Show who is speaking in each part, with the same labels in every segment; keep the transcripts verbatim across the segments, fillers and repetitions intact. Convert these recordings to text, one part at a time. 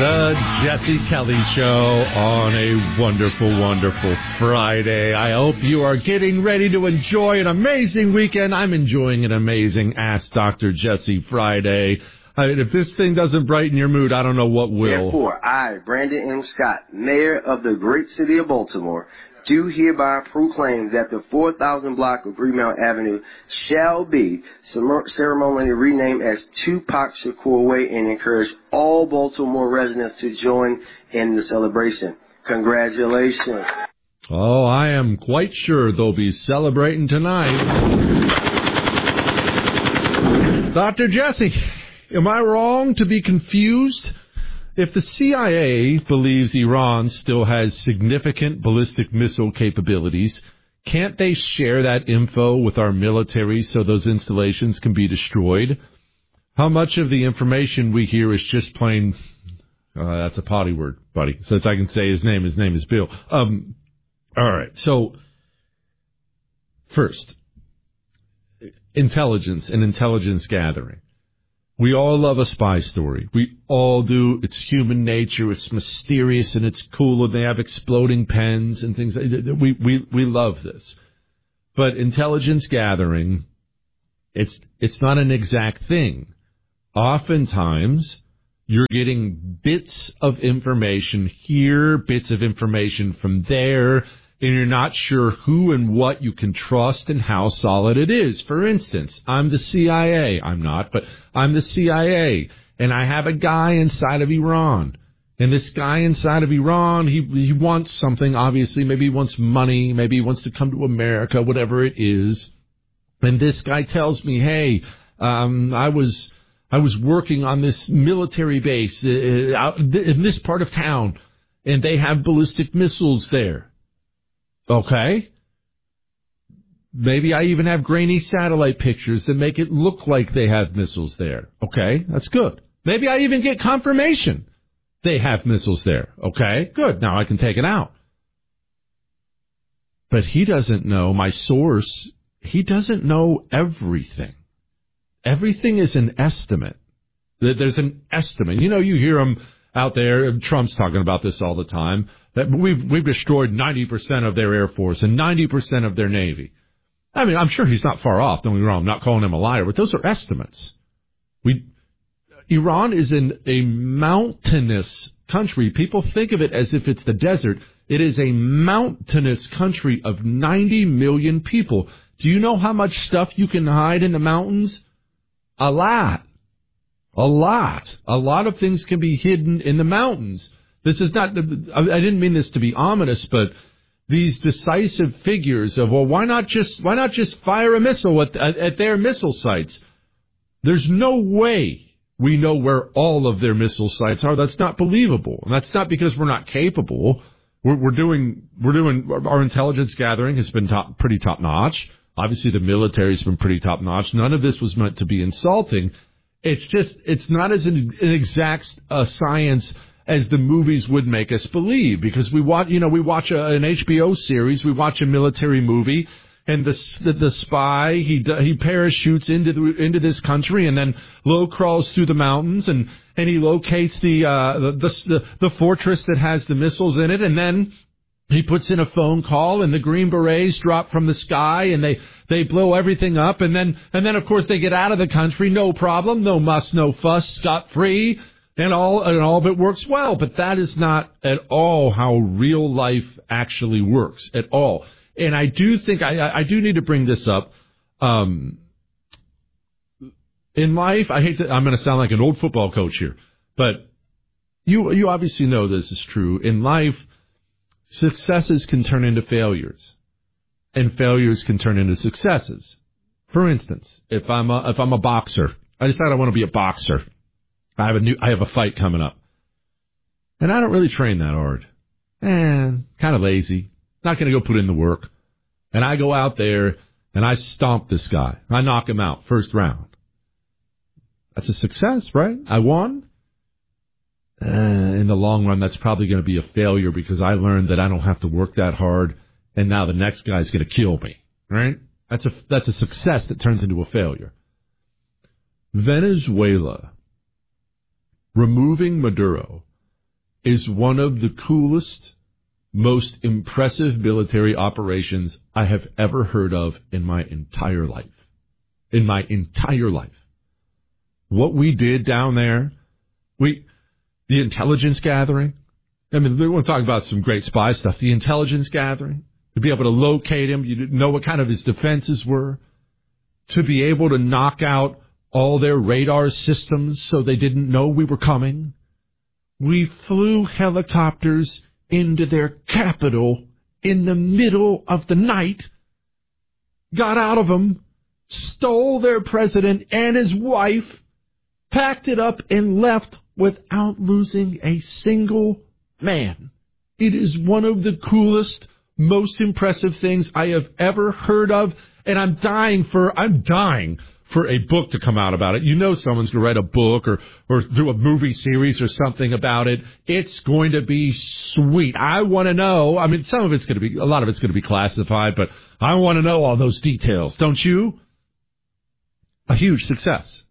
Speaker 1: The Jesse Kelly Show on a wonderful, wonderful Friday. I hope you are getting ready to enjoy an amazing weekend. I'm enjoying an amazing Ask Doctor Jesse Friday. I mean, if this thing doesn't brighten your mood, I don't know what will.
Speaker 2: Therefore, I, Brandon M. Scott, Mayor of the great city of Baltimore, do hereby proclaim that the four thousand block of Greenmount Avenue shall be ceremonially renamed as Tupac Shakur Way and encourage all Baltimore residents to join in the celebration. Congratulations.
Speaker 1: Oh, I am quite sure they'll be celebrating tonight. Doctor Jesse, am I wrong to be confused? If the C I A believes Iran still has significant ballistic missile capabilities, can't they share that info with our military so those installations can be destroyed? How much of the information we hear is just plain, uh, that's a potty word, buddy, since I can say his name, his name is Bill. Um, all right, so first, intelligence and intelligence gathering. We all love a spy story. We all do. It's human nature. It's mysterious and it's cool. And they have exploding pens and things. We we we love this. But intelligence gathering, it's it's not an exact thing. Oftentimes, you're getting bits of information here, bits of information from there, and you're not sure who and what you can trust and how solid it is. For instance, I'm the C I A. I'm not, but I'm the C I A, and I have a guy inside of Iran. And this guy inside of Iran, he he wants something, obviously. Maybe he wants money. Maybe he wants to come to America, whatever it is. And this guy tells me, hey, um, I was I was working on this military base uh, out in this part of town, and they have ballistic missiles there. Okay. Maybe I even have grainy satellite pictures that make it look like they have missiles there. Okay, that's good. Maybe I even get confirmation they have missiles there. Okay, good. Now I can take it out. But he doesn't know, my source, he doesn't know everything. Everything is an estimate. There's an estimate. You know, you hear him out there, Trump's talking about this all the time, that we've we've destroyed ninety percent of their Air Force and ninety percent of their Navy. I mean, I'm sure he's not far off. Don't get me wrong. I'm not calling him a liar, but those are estimates. We Iran is in a mountainous country. People think of it as if it's the desert. It is a mountainous country of ninety million people. Do you know how much stuff you can hide in the mountains? A lot. A lot. A lot of things can be hidden in the mountains. This is not, I didn't mean this to be ominous, but these decisive figures of, well, why not just, why not just fire a missile at, at, at their missile sites? There's no way we know where all of their missile sites are. That's not believable. And that's not because we're not capable. We're, we're doing, we're doing, our intelligence gathering has been top, pretty top notch. Obviously the military's been pretty top notch. None of this was meant to be insulting. It's just, it's not as an, an exact uh, science as the movies would make us believe, because we watch, you know, we watch a, an H B O series, we watch a military movie, and the the, the spy he he parachutes into the, into this country and then low crawls through the mountains and and he locates the uh the, the the fortress that has the missiles in it, and then he puts in a phone call and the Green Berets drop from the sky and they they blow everything up, and then and then of course they get out of the country, no problem, no muss, no fuss, scot free. And all and all of it works well, but that is not at all how real life actually works at all. And I do think I, I do need to bring this up. Um, in life, I hate to, I'm going to sound like an old football coach here, but you you obviously know this is true. In life, successes can turn into failures, and failures can turn into successes. For instance, if I'm a, if I'm a boxer, I decide I want to be a boxer. I have a new, I have a fight coming up. And I don't really train that hard. And kind of lazy. Not going to go put in the work. And I go out there and I stomp this guy. I knock him out first round. That's a success, right? I won. Uh, in the long run, that's probably going to be a failure because I learned that I don't have to work that hard. And now the next guy's going to kill me, right? That's a, that's a success that turns into a failure. Venezuela. Removing Maduro is one of the coolest, most impressive military operations I have ever heard of in my entire life. In my entire life. What we did down there, we, the intelligence gathering, I mean, we want to talk about some great spy stuff. The intelligence gathering, to be able to locate him, you didn't know what kind of his defenses were, to be able to knock out all their radar systems so they didn't know we were coming. We flew helicopters into their capital in the middle of the night, got out of them, stole their president and his wife, packed it up, and left without losing a single man. It is one of the coolest, most impressive things I have ever heard of, and I'm dying for, I'm dying for a book to come out about it. You know someone's going to write a book or, or do a movie series or something about it. It's going to be sweet. I want to know, I mean, some of it's going to be, a lot of it's going to be classified, but I want to know all those details, don't you? A huge success.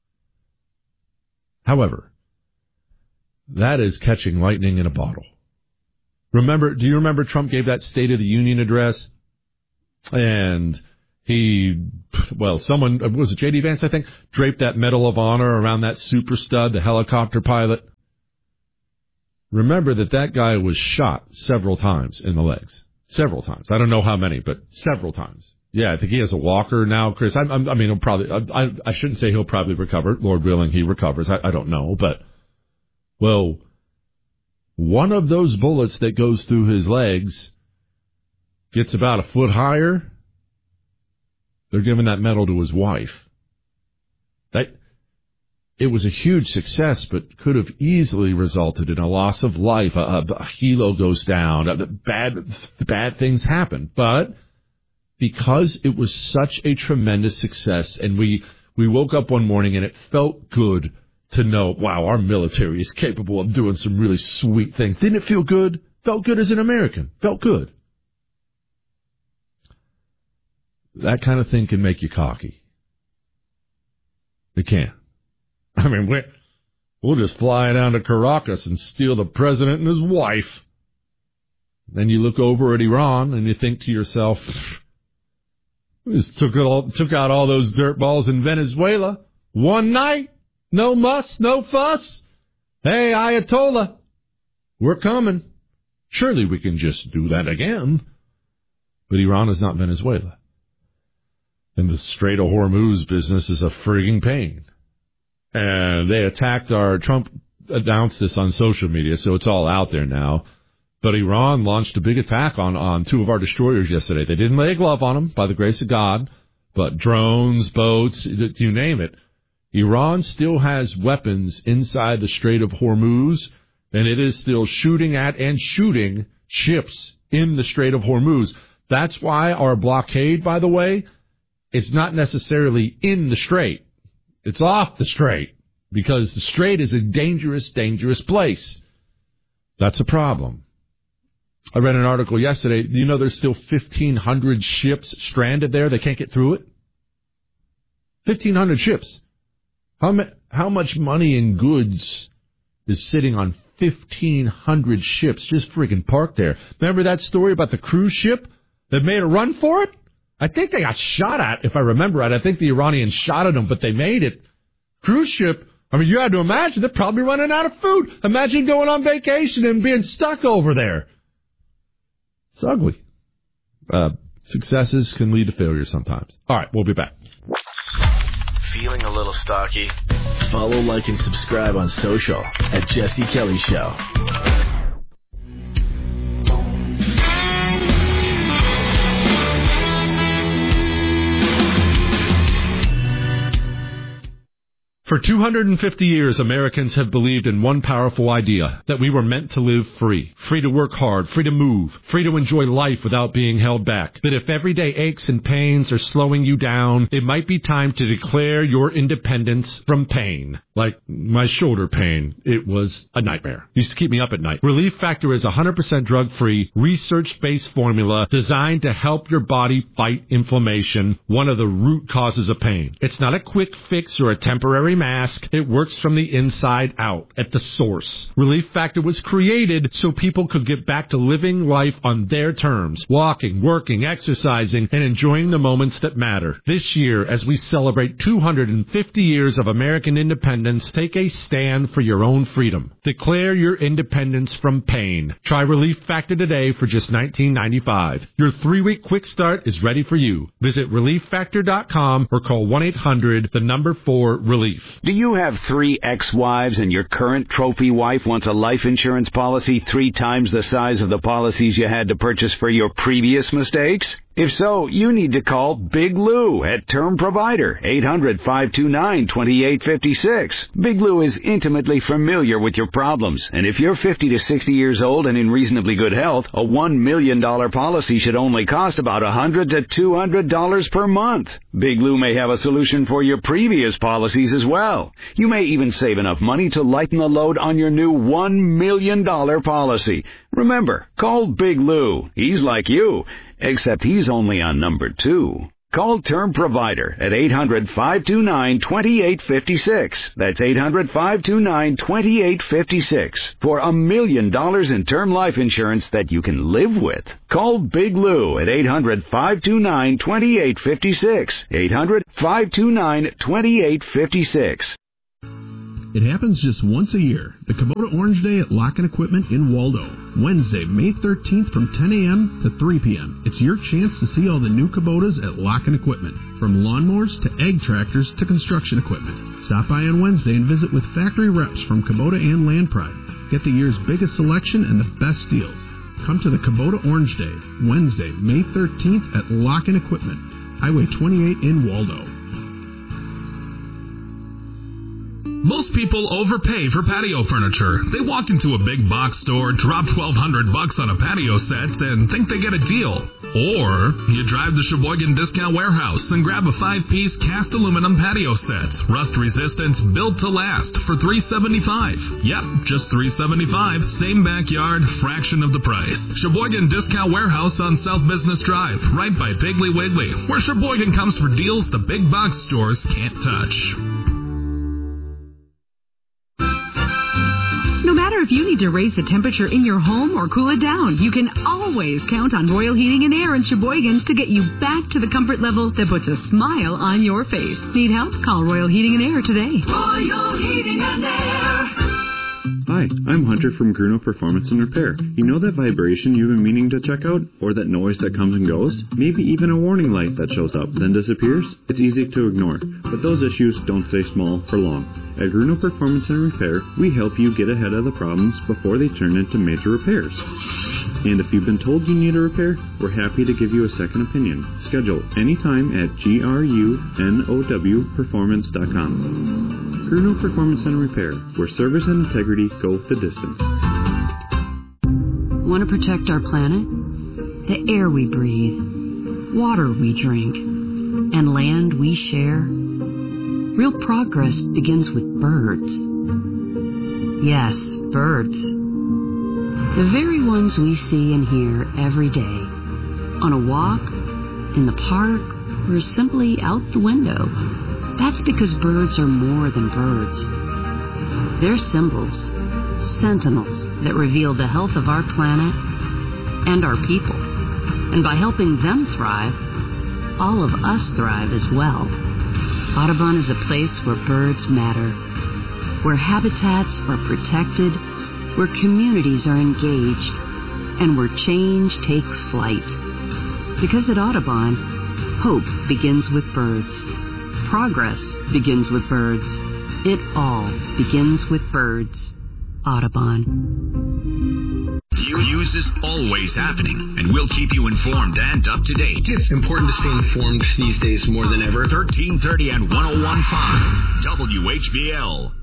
Speaker 1: However, that is catching lightning in a bottle. Remember, do you remember Trump gave that State of the Union address? And he, well, someone, was it J D Vance, I think, draped that Medal of Honor around that super stud, the helicopter pilot. Remember that that guy was shot several times in the legs. Several times. I don't know how many, but several times. Yeah, I think he has a walker now, Chris. I, I, I mean, he'll probably, I, I shouldn't say he'll probably recover. Lord willing, he recovers. I, I don't know, but, well, one of those bullets that goes through his legs gets about a foot higher. They're giving that medal to his wife. That, it was a huge success, but could have easily resulted in a loss of life. A, a, a helo goes down. A, bad, bad things happen. But because it was such a tremendous success, and we, we woke up one morning and it felt good to know, wow, our military is capable of doing some really sweet things. Didn't it feel good? Felt good as an American. Felt good. That kind of thing can make you cocky. It can. I mean, we're, we'll just fly down to Caracas and steal the president and his wife. Then you look over at Iran and you think to yourself, we just took, it all, took out all those dirtballs in Venezuela. One night. No muss, no fuss. Hey, Ayatollah, we're coming. Surely we can just do that again. But Iran is not Venezuela. And the Strait of Hormuz business is a frigging pain. And they attacked our, Trump announced this on social media, so it's all out there now. But Iran launched a big attack on, on two of our destroyers yesterday. They didn't lay a glove on them, by the grace of God. But drones, boats, you name it. Iran still has weapons inside the Strait of Hormuz, and it is still shooting at and shooting ships in the Strait of Hormuz. That's why our blockade, by the way, it's not necessarily in the strait. It's off the strait, because the strait is a dangerous, dangerous place. That's a problem. I read an article yesterday. You know there's still fifteen hundred ships stranded there. They can't get through it. fifteen hundred ships. How, ma- how much money and goods is sitting on fifteen hundred ships just friggin' parked there? Remember that story about the cruise ship that made a run for it? I think they got shot at, if I remember right. I think the Iranians shot at them, but they made it. Cruise ship, I mean, you had to imagine they're probably running out of food. Imagine going on vacation and being stuck over there. It's ugly. Uh, successes can lead to failure sometimes. All right, we'll be back.
Speaker 3: Feeling a little stocky? Follow, like, and subscribe on social at Jesse Kelly Show.
Speaker 1: For two hundred fifty years, Americans have believed in one powerful idea, that we were meant to live free. Free to work hard, free to move, free to enjoy life without being held back. That if everyday aches and pains are slowing you down, it might be time to declare your independence from pain. Like my shoulder pain. It was a nightmare. It used to keep me up at night. Relief Factor is a one hundred percent drug-free, research-based formula designed to help your body fight inflammation, one of the root causes of pain. It's not a quick fix or a temporary mask. It works from the inside out at the source. Relief Factor was created so people could get back to living life on their terms, walking, working, exercising, and enjoying the moments that matter. This year, as we celebrate two hundred fifty years of American independence, take a stand for your own freedom. Declare your independence from pain. Try Relief Factor today for just nineteen ninety-five dollars. Your three-week quick start is ready for you. Visit relief factor dot com or call one eight hundred, the number four, relief.
Speaker 4: Do you have three ex-wives and your current trophy wife wants a life insurance policy three times the size of the policies you had to purchase for your previous mistakes? If so, you need to call Big Lou at Term Provider, eight hundred, five two nine, two eight five six. Big Lou is intimately familiar with your problems, and if you're fifty to sixty years old and in reasonably good health, a one million dollars policy should only cost about one hundred to two hundred dollars per month. Big Lou may have a solution for your previous policies as well. You may even save enough money to lighten the load on your new one million dollars policy. Remember, call Big Lou. He's like you, except he's only on number two. Call Term Provider at eight hundred, five two nine, two eight five six. That's eight hundred, five two nine, two eight five six for a million dollars in term life insurance that you can live with. Call Big Lou at eight hundred, five two nine, two eight five six. eight hundred, five two nine, two eight five six.
Speaker 5: It happens just once a year, the Kubota Orange Day at Lock-In Equipment in Waldo. Wednesday, May thirteenth from ten a.m. to three p.m. It's your chance to see all the new Kubotas at Lock-In Equipment, from lawnmowers to egg tractors to construction equipment. Stop by on Wednesday and visit with factory reps from Kubota and Land Pride. Get the year's biggest selection and the best deals. Come to the Kubota Orange Day, Wednesday, May thirteenth at Lock-In Equipment, Highway twenty-eight in Waldo.
Speaker 6: Most people overpay for patio furniture. They walk into a big box store, drop twelve hundred bucks on a patio set, and think they get a deal. Or you drive to Sheboygan Discount Warehouse and grab a five-piece cast aluminum patio set, rust-resistant, built to last, for three hundred seventy-five dollars. Yep, just three hundred seventy-five dollars. Same backyard, fraction of the price. Sheboygan Discount Warehouse on South Business Drive, right by Piggly Wiggly, where Sheboygan comes for deals the big box stores can't touch.
Speaker 7: No matter if you need to raise the temperature in your home or cool it down, you can always count on Royal Heating and Air in Sheboygan to get you back to the comfort level that puts a smile on your face. Need help? Call Royal Heating and Air today. Royal Heating and Air.
Speaker 8: Hi, I'm Hunter from Gruno Performance and Repair. You know that vibration you've been meaning to check out? Or that noise that comes and goes? Maybe even a warning light that shows up, then disappears? It's easy to ignore, but those issues don't stay small for long. At Gruno Performance and Repair, we help you get ahead of the problems before they turn into major repairs. And if you've been told you need a repair, we're happy to give you a second opinion. Schedule anytime at G R U N O W performance dot com. Gruno Performance and Repair, where service and integrity go the distance.
Speaker 7: Want to protect our planet? The air we breathe, water we drink, and land we share? Real progress begins with birds. Yes, birds. The very ones we see and hear every day. On a walk, in the park, or simply out the window. That's because birds are more than birds. They're symbols, sentinels that reveal the health of our planet and our people. And by helping them thrive, all of us thrive as well. Audubon is a place where birds matter, where habitats are protected, where communities are engaged, and where change takes flight. Because at Audubon, hope begins with birds. Progress begins with birds. It all begins with birds. Audubon.
Speaker 9: News is always happening, and we'll keep you informed and up to date.
Speaker 10: It's important to stay informed these days more than ever.
Speaker 9: thirteen thirty and one oh one point five W H B L.